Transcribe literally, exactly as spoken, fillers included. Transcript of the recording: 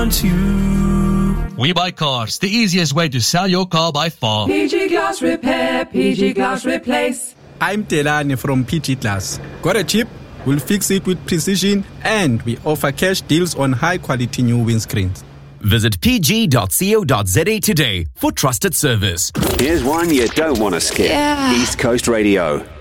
want you. We Buy Cars, the easiest way to sell your car by far. P G Glass Repair, P G Glass Replace. I'm Delane from P G Glass. Got a chip? We'll fix it with precision, and we offer cash deals on high-quality new windscreens. Visit p g dot co dot z a today for trusted service. Here's one you don't want to skip. Yeah. East Coast Radio.